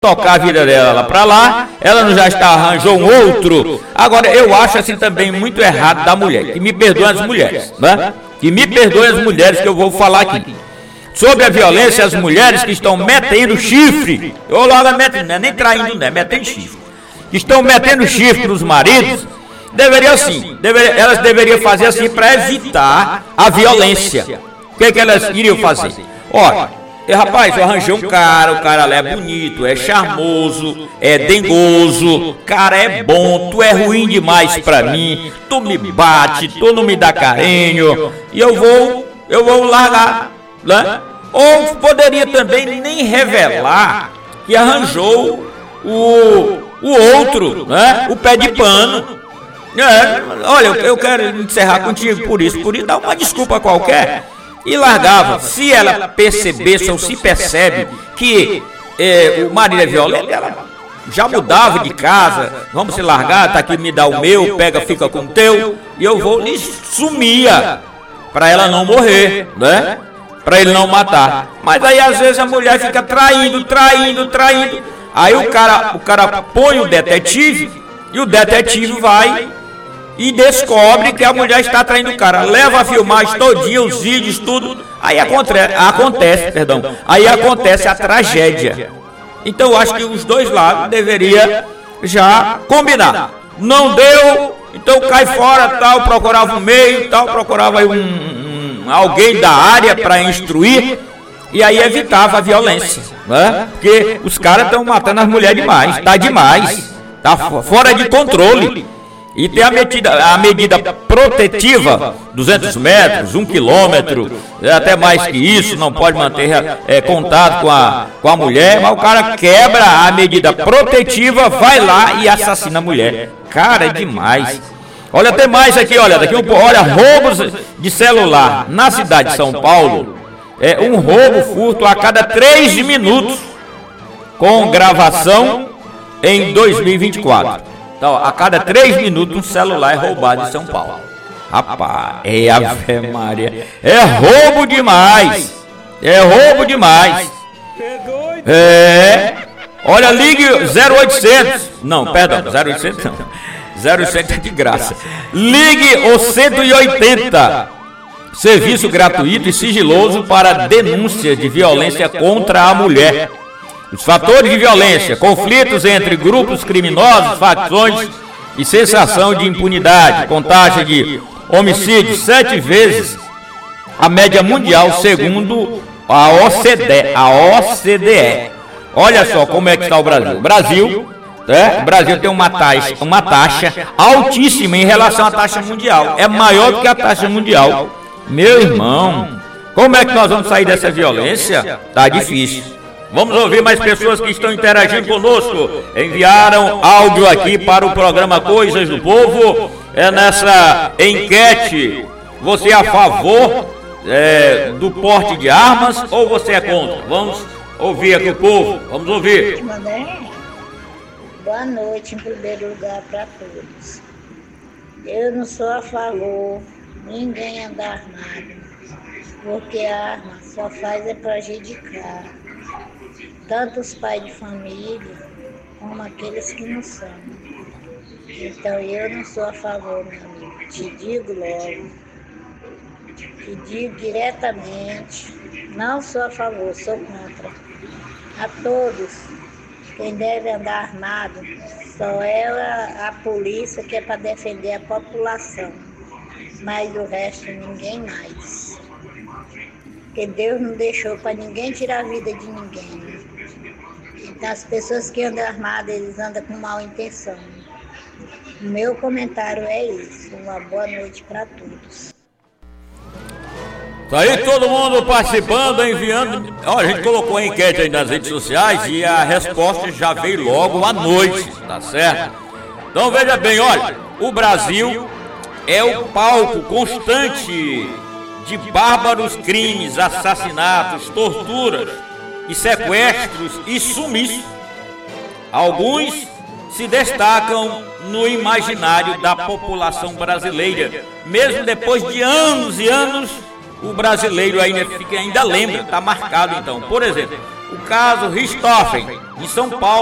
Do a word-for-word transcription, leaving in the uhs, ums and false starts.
tocar a vida dela lá pra lá, ela não já está, arranjou um outro. Agora, eu acho assim também muito errado da mulher, que me perdoem as mulheres, né? Que me perdoem as mulheres que eu vou falar aqui. Sobre a violência, as mulheres que estão metendo chifre, ou logo metendo, não é nem traindo, não é metendo chifre, que estão metendo chifre nos maridos, deveriam sim, deveria, elas deveriam fazer assim para evitar a violência. O que, é que elas iriam fazer? Olha, e, rapaz, eu arranjei um cara, o cara lá é bonito, é charmoso, é dengoso, cara é bom, tu é ruim demais pra mim, tu me bate, tu não me dá carinho, e eu vou, eu vou largar, né? Ou poderia também nem revelar que arranjou o, o outro, né? O pé de pano. É, olha, eu, eu quero encerrar contigo por isso, por isso, dá uma desculpa qualquer. E largava. Se ela percebesse ou se percebe que é, o marido é violento, ela já mudava de casa. Vamos se largar, tá aqui, me dá o meu, pega, fica com o teu, e eu vou lhe sumia para ela não morrer, né? Para ele não matar. Mas aí às vezes a mulher fica traindo, traindo, traindo. Aí o cara, o cara põe o detetive e o detetive vai e descobre que a mulher está traindo o cara, leva a filmagem todinha, os vídeos, tudo, aí acontece, acontece, perdão, aí acontece a tragédia. Então eu acho que os dois lados deveriam já combinar. Não deu, então cai fora, tal, procurava um meio, tal, procurava um, um, alguém da área para instruir, e aí evitava a violência, né? Porque os caras estão matando as mulheres demais, tá demais, tá fora de controle. E tem a medida, a medida protetiva, duzentos metros, um quilômetro, até mais que isso, não pode manter é, contato com a, com a mulher, mas o cara quebra a medida protetiva, vai lá e assassina a mulher. Cara, é demais. Olha, tem mais aqui, olha, daqui um pouco, olha, roubos de celular na cidade de São Paulo, é um roubo furto a cada três minutos, com gravação em dois mil e vinte e quatro. Então, a cada três minutos um celular é roubado em São Paulo. Rapaz, é Ave Maria, é roubo demais, é roubo demais. É, olha, ligue zero oitocentos, não, perdão, zero oitocentos não, zero oitocentos é de graça. Ligue o cento e oitenta, serviço gratuito e sigiloso para denúncia de violência contra a mulher. Os fatores de violência, conflitos entre grupos criminosos, facções e sensação de impunidade, com taxa de homicídio sete vezes a média mundial, segundo a O C D E. A O C D E. Olha só como é que está o Brasil. O Brasil, né? O Brasil tem uma taxa, uma taxa altíssima em relação à taxa mundial. É maior do que a taxa mundial. Meu irmão, como é que nós vamos sair dessa violência? Tá difícil. Vamos ouvir mais pessoas que estão interagindo conosco. Enviaram áudio aqui para o programa Coisas do Povo. É nessa enquete. Você é a favor é, do porte de armas ou você é contra? Vamos ouvir aqui o povo. Vamos ouvir. Boa noite, em primeiro lugar, para todos. Eu não sou a favor, ninguém anda armado, porque a arma só faz é prejudicar tanto os pais de família, como aqueles que não são. Então eu não sou a favor, meu amigo. Te digo logo, te digo diretamente, não sou a favor, sou contra. A todos, quem deve andar armado, só é a, a polícia que é para defender a população, mas o resto ninguém mais. Porque Deus não deixou para ninguém tirar a vida de ninguém. As pessoas que andam armadas, eles andam com má intenção. O meu comentário é isso. Uma boa noite para todos. Tá aí todo mundo participando, enviando. Ó, a gente colocou a enquete aí nas redes sociais e a resposta já veio logo à noite, tá certo? Então veja bem, olha, o Brasil é o palco constante de bárbaros crimes, assassinatos, torturas e sequestros e sumiços. Alguns se destacam no imaginário da população brasileira. Mesmo depois de anos e anos, o brasileiro ainda, fica, ainda lembra, está marcado então. Por exemplo, o caso Richthofen, em São Paulo.